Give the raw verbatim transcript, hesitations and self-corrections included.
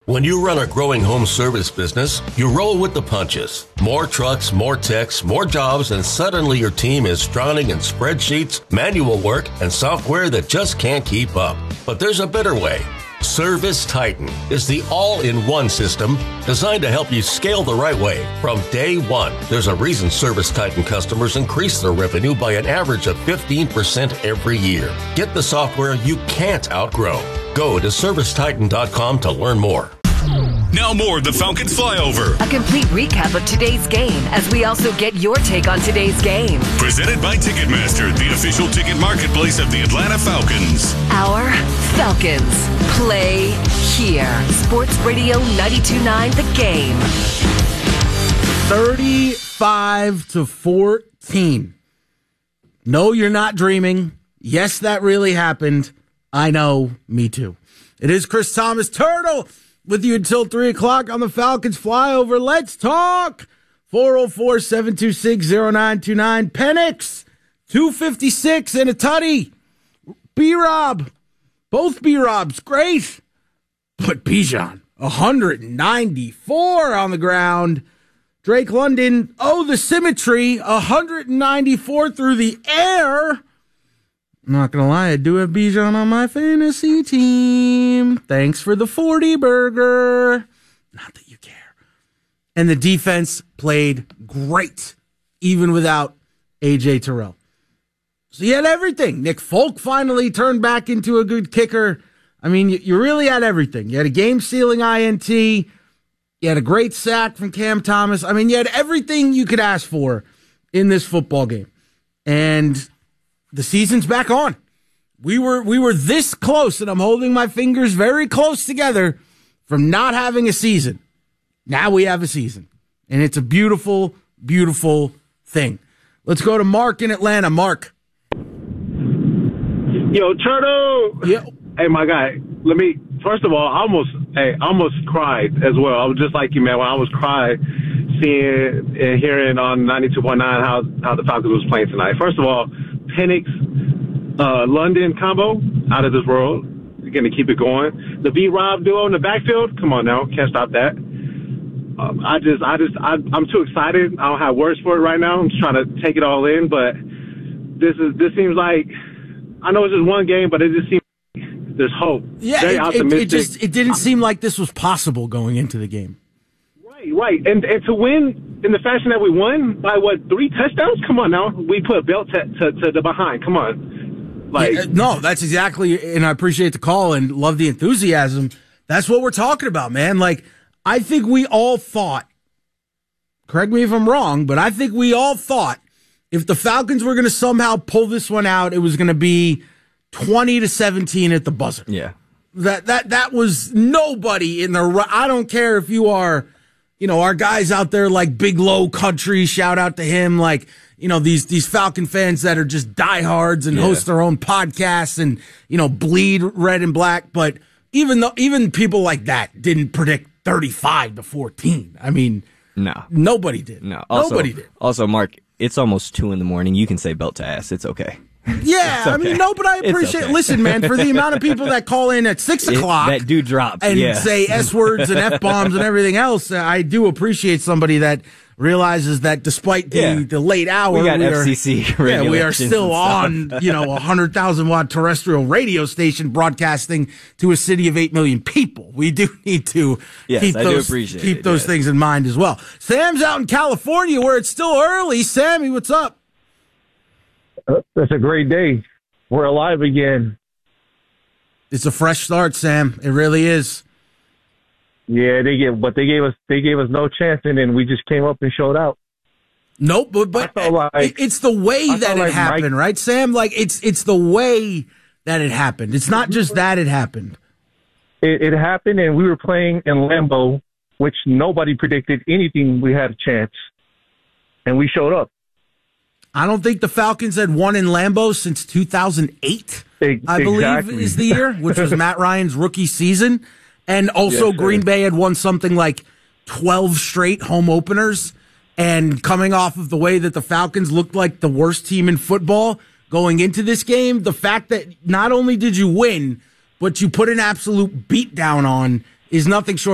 When you run a growing home service business, you roll with the punches. More trucks, more techs, more jobs, and suddenly your team is drowning in spreadsheets, manual work, and software that just can't keep up. But there's a better way. Service Titan is the all-in-one system designed to help you scale the right way from day one. There's a reason Service Titan customers increase their revenue by an average of fifteen percent every year. Get the software you can't outgrow. Go to service titan dot com to learn more. Now more of the Falcons Flyover. A complete recap of today's game as we also get your take on today's game. Presented by Ticketmaster, the official ticket marketplace of the Atlanta Falcons. Our Falcons play here. Sports Radio ninety-two point nine The Game. thirty-five to fourteen. No, you're not dreaming. Yes, that really happened. I know, me too. It is Chris Thomas Turtle with you until three o'clock on the Falcons Flyover. Let's talk. four oh four, seven two six, oh nine two nine. Penix, two fifty-six and a tutty. B-Rob, both B-Robs, great. But Bijan, one ninety-four on the ground. Drake London, oh, the symmetry, one ninety-four through the air. I'm not going to lie, I do have Bijan on my fantasy team. Thanks for the forty burger. Not that you care. And the defense played great, even without A J Terrell. So you had everything. Nick Folk finally turned back into a good kicker. I mean, you, you really had everything. You had a game-sealing I N T. You had a great sack from Cam Thomas. I mean, you had everything you could ask for in this football game. And the season's back on. We were we were this close, and I'm holding my fingers very close together from not having a season. Now we have a season, and it's a beautiful, beautiful thing. Let's go to Mark in Atlanta. Mark. Yo, Turtle. Yo. Hey, my guy. Let me, first of all, I almost, hey, I almost cried as well. I was just like you, man, when I was crying, seeing and hearing on ninety-two point nine how, how the Falcons was playing tonight. First of all, Penix, uh, London combo, out of this world. You're going to keep it going. The B-Rob duo in the backfield, come on now, can't stop that. Um, I just, I just, I, I'm too excited. I don't have words for it right now. I'm just trying to take it all in, but this is, this seems like, I know it's just one game, but it just seems like there's hope. Yeah, Very it, optimistic. it, it just, it didn't seem like this was possible going into the game. Right, right. And, and to win in the fashion that we won by, what, three touchdowns? Come on now. We put a belt to, to, to the behind. Come on. Like, yeah, no, that's exactly, and I appreciate the call and love the enthusiasm. That's what we're talking about, man. Like, I think we all thought, correct me if I'm wrong, but I think we all thought if the Falcons were going to somehow pull this one out, it was going to be twenty to seventeen at the buzzer. Yeah. That, that, that was nobody in the, I don't care if you are, you know, our guys out there like Big Low Country, shout out to him, like, you know, these, these Falcon fans that are just diehards and yeah. host their own podcasts and, you know, bleed red and black. But even though, even people like that didn't predict thirty-five to fourteen. I mean, no, nobody did. No, also, nobody did. Also, Mark, it's almost two in the morning. You can say belt to ass. It's okay. Yeah, it's okay. I mean, no, but I appreciate okay. Listen, man, for the amount of people that call in at six o'clock it, that do drop and yeah. say S words and F bombs and everything else, I do appreciate somebody that realizes that despite the, yeah. the late hour, we got we F C C are, yeah, we are still on, you know, a hundred thousand watt terrestrial radio station broadcasting to a city of eight million people. We do need to yes, keep I those do appreciate keep it, those yes. things in mind as well. Sam's out in California where it's still early. Sammy, what's up? Uh, that's a great day. We're alive again. It's a fresh start, Sam. It really is. Yeah, they gave, but they gave us they gave us no chance, and then we just came up and showed out. Nope, but but like, it's the way I that it like happened, Mike, right, Sam? Like it's it's the way that it happened. It's not just that it happened. It, it happened, and we were playing in Lambeau, which nobody predicted anything. We had a chance, and we showed up. I don't think the Falcons had won in Lambeau since two thousand eight, e- I believe exactly. is the year, which was Matt Ryan's rookie season. And also yes, Green Bay had won something like twelve straight home openers. And coming off of the way that the Falcons looked like the worst team in football going into this game, the fact that not only did you win, but you put an absolute beat down on is nothing short